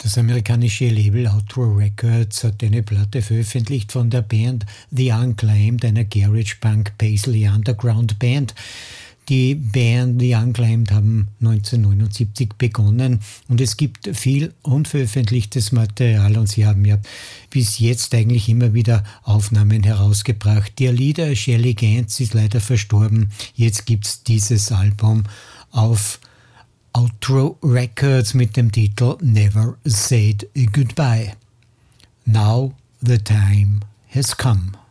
Das amerikanische Label Outro Records hat eine Platte veröffentlicht von der Band The Unclaimed, einer Garage Punk Paisley Underground Band. Die Band The Unclaimed haben 1979 begonnen und es gibt viel unveröffentlichtes Material und sie haben ja bis jetzt eigentlich immer wieder Aufnahmen herausgebracht. Der Leader Shelly Gantz ist leider verstorben. Jetzt gibt's dieses Album auf Outro Records mit dem Titel Never Said Goodbye. Now the time has come.